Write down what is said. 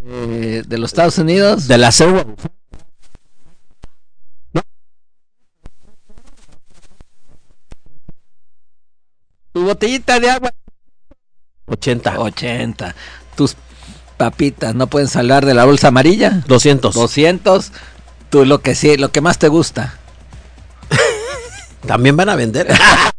de los Estados Unidos. De la cegua. Tu botellita de agua. 80. Tus papitas no pueden salvar de la bolsa amarilla. 200. Tú lo que más te gusta. También van a vender.